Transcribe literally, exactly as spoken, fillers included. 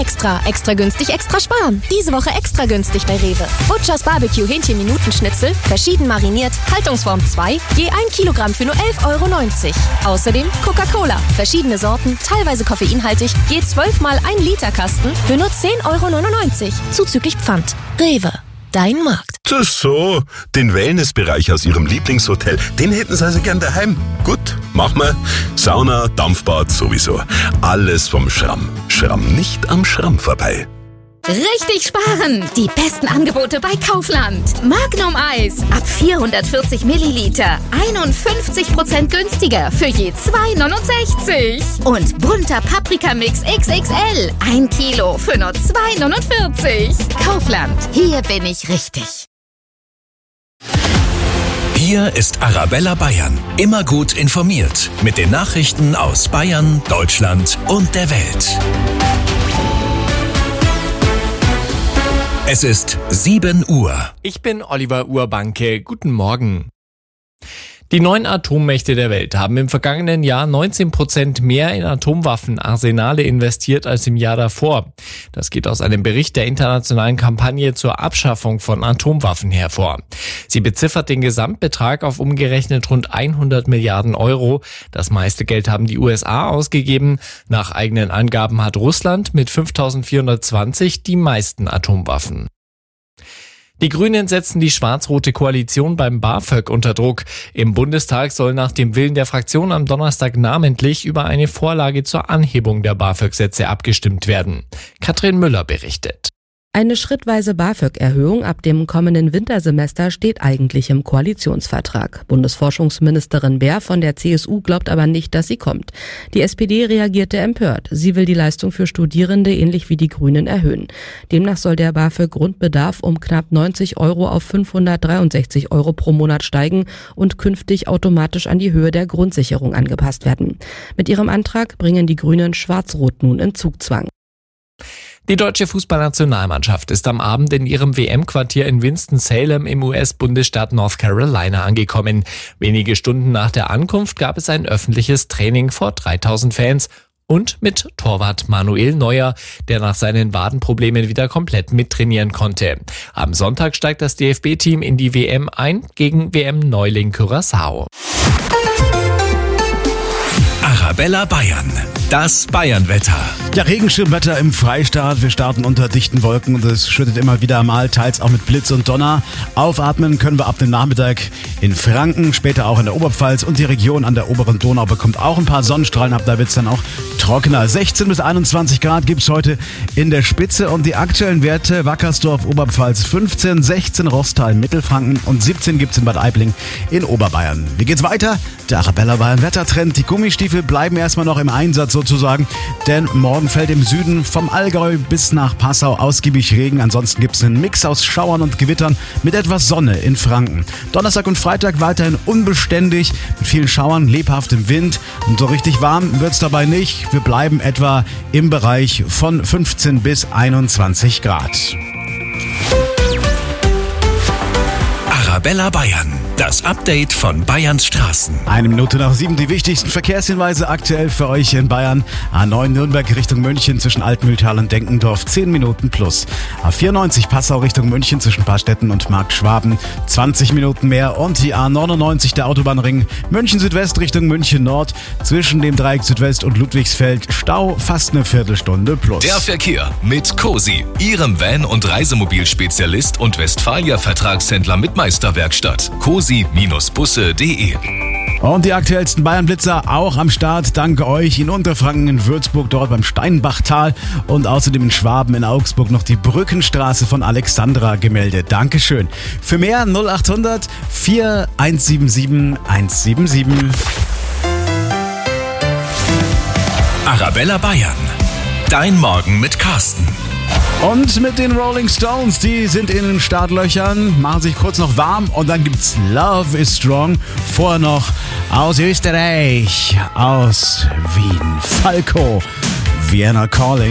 Extra, extra günstig, extra sparen. Diese Woche extra günstig bei Rewe. Butchers Barbecue Hähnchen-Minutenschnitzel, verschieden mariniert, Haltungsform zwei, je ein Kilogramm für nur elf Euro neunzig. Außerdem Coca-Cola, verschiedene Sorten, teilweise koffeinhaltig, je zwölf mal ein Liter Kasten für nur zehn Euro neunundneunzig. Zuzüglich Pfand. Rewe. Dein Markt. Das so, den Wellnessbereich aus Ihrem Lieblingshotel, den hätten Sie also gern daheim. Gut, machen wir. Sauna, Dampfbad sowieso. Alles vom Schramm. Schramm nicht am Schramm vorbei. Richtig sparen! Die besten Angebote bei Kaufland. Magnum Eis ab vierhundertvierzig Milliliter. einundfünfzig Prozent günstiger für je zwei neunundsechzig. Und bunter Paprikamix X X L. Ein Kilo für nur zwei neunundvierzig. Kaufland. Hier bin ich richtig. Hier ist Arabella Bayern. Immer gut informiert. Mit den Nachrichten aus Bayern, Deutschland und der Welt. Es ist sieben Uhr. Ich bin Oliver Urbanke. Guten Morgen. Die neun Atommächte der Welt haben im vergangenen Jahr neunzehn Prozent mehr in Atomwaffenarsenale investiert als im Jahr davor. Das geht aus einem Bericht der internationalen Kampagne zur Abschaffung von Atomwaffen hervor. Sie beziffert den Gesamtbetrag auf umgerechnet rund hundert Milliarden Euro. Das meiste Geld haben die U S A ausgegeben. Nach eigenen Angaben hat Russland mit fünftausendvierhundertzwanzig die meisten Atomwaffen. Die Grünen setzen die schwarz-rote Koalition beim BAföG unter Druck. Im Bundestag soll nach dem Willen der Fraktion am Donnerstag namentlich über eine Vorlage zur Anhebung der BAföG-Sätze abgestimmt werden. Katrin Müller berichtet. Eine schrittweise BAföG-Erhöhung ab dem kommenden Wintersemester steht eigentlich im Koalitionsvertrag. Bundesforschungsministerin Baer von der C S U glaubt aber nicht, dass sie kommt. Die S P D reagierte empört. Sie will die Leistung für Studierende ähnlich wie die Grünen erhöhen. Demnach soll der BAföG-Grundbedarf um knapp neunzig Euro auf fünfhundertdreiundsechzig Euro pro Monat steigen und künftig automatisch an die Höhe der Grundsicherung angepasst werden. Mit ihrem Antrag bringen die Grünen Schwarz-Rot nun in Zugzwang. Die deutsche Fußballnationalmannschaft ist am Abend in ihrem W M-Quartier in Winston-Salem im U S-Bundesstaat North Carolina angekommen. Wenige Stunden nach der Ankunft gab es ein öffentliches Training vor dreitausend Fans und mit Torwart Manuel Neuer, der nach seinen Wadenproblemen wieder komplett mittrainieren konnte. Am Sonntag steigt das D F B-Team in die W M ein gegen W M-Neuling Curaçao. Arabella Bayern. Das Bayernwetter. Ja, Regenschirmwetter im Freistaat. Wir starten unter dichten Wolken und es schüttet immer wieder mal, teils auch mit Blitz und Donner. Aufatmen können wir ab dem Nachmittag in Franken, später auch in der Oberpfalz und die Region an der oberen Donau bekommt auch ein paar Sonnenstrahlen ab. Da wird's dann auch trockener. sechzehn bis einundzwanzig Grad gibt's heute in der Spitze und die aktuellen Werte: Wackersdorf, Oberpfalz fünfzehn, sechzehn Rostal, Mittelfranken und siebzehn gibt's in Bad Aibling in Oberbayern. Wie geht's weiter? Der Arabella Bayern Wettertrend. Die Gummistiefel bleiben erstmal noch im Einsatz sozusagen, denn morgen fällt im Süden vom Allgäu bis nach Passau ausgiebig Regen. Ansonsten gibt es einen Mix aus Schauern und Gewittern mit etwas Sonne in Franken. Donnerstag und Freitag weiterhin unbeständig mit vielen Schauern, lebhaftem Wind und so richtig warm wird es dabei nicht. Wir bleiben etwa im Bereich von fünfzehn bis einundzwanzig Grad. Arabella Bayern. Das Update von Bayerns Straßen. Eine Minute nach sieben, die wichtigsten Verkehrshinweise aktuell für euch in Bayern. A neun Nürnberg Richtung München zwischen Altmühltal und Denkendorf zehn Minuten plus. A vierundneunzig Passau Richtung München zwischen Paarstetten und Marktschwaben zwanzig Minuten mehr. Und die A neunundneunzig der Autobahnring München Südwest Richtung München Nord zwischen dem Dreieck Südwest und Ludwigsfeld Stau fast eine Viertelstunde plus. Der Verkehr mit Cosi, Ihrem Van- und Reisemobilspezialist und Westfalia-Vertragshändler mit Meisterwerkstatt. cosi Bindestrich busse punkt de. Und die aktuellsten Bayern-Blitzer auch am Start. Danke euch in Unterfranken, in Würzburg, dort beim Steinbachtal und außerdem in Schwaben, in Augsburg noch die Brückenstraße von Alexandra gemeldet. Dankeschön. Für mehr null achthundert vier eins sieben sieben eins sieben sieben. Arabella Bayern. Dein Morgen mit Carsten. Und mit den Rolling Stones, die sind in den Startlöchern, machen sich kurz noch warm und dann gibt's Love is Strong. Vorher noch aus Österreich, aus Wien, Falco, Vienna Calling.